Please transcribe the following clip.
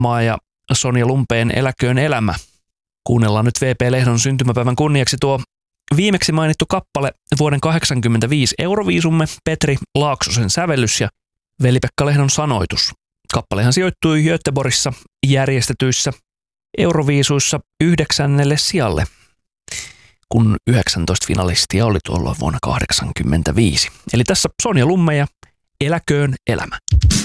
Maa ja Sonja Lumpeen Eläköön elämä. Kuunnellaan nyt V.P. Lehdon syntymäpäivän kunniaksi tuo viimeksi mainittu kappale vuoden 1985 Euroviisumme, Petri Laaksosen sävellys ja Veli-Pekka Lehdon sanoitus. Kappalehan sijoittui Göteborgissa järjestetyissä Euroviisuissa 9. sijalle, kun 19 finalistia oli tuolloin vuonna 1985. Eli tässä Sonja Lumme ja Eläköön elämä.